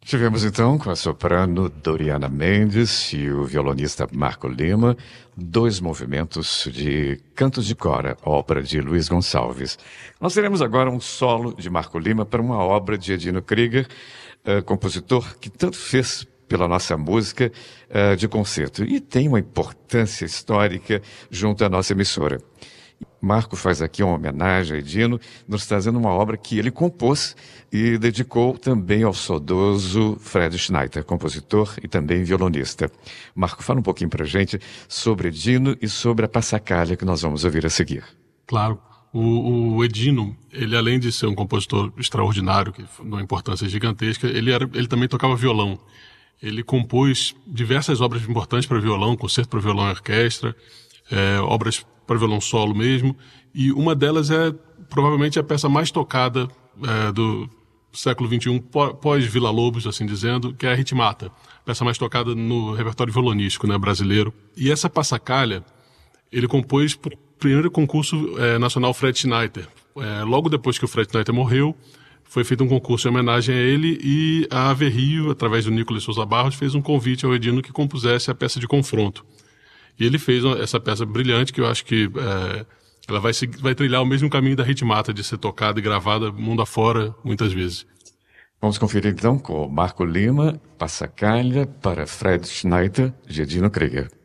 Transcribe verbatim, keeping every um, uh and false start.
Tivemos então com a soprano Doriana Mendes e o violonista Marco Lima, dois movimentos de Cantos de Cora, ópera de Luiz Gonçalves. Nós teremos agora um solo de Marco Lima para uma obra de Edino Krieger, uh, compositor que tanto fez pela nossa música uh, de concerto e tem uma importância histórica junto à nossa emissora. Marco faz aqui uma homenagem a Edino, nos trazendo uma obra que ele compôs e dedicou também ao saudoso Fred Schneider, compositor e também violonista. Marco, fala um pouquinho pra gente sobre Edino e sobre a Passacaglia que nós vamos ouvir a seguir. Claro. O, o Edino, ele além de ser um compositor extraordinário, que de uma importância gigantesca, ele, era, ele também tocava violão. Ele compôs diversas obras importantes para violão, concerto para violão e orquestra, é, obras para violão solo mesmo, e uma delas é provavelmente a peça mais tocada é, do século vinte e um, pós-Villa-Lobos, assim dizendo, que é a Ritmata, peça mais tocada no repertório violonístico, né, brasileiro. E essa Passacaglia, ele compôs para o primeiro concurso é, nacional Fred Schneider. É, logo depois que o Fred Schneider morreu, foi feito um concurso em homenagem a ele e a Ave Rio, através do Nicolas Souza Barros, fez um convite ao Edino que compusesse a peça de confronto. E ele fez essa peça brilhante que eu acho que é, ela vai, seguir, vai trilhar o mesmo caminho da Ritmata, de ser tocada e gravada mundo afora muitas vezes. Vamos conferir então com Marco Lima, Passacaglia para Fred Schneider, de Edino Krieger.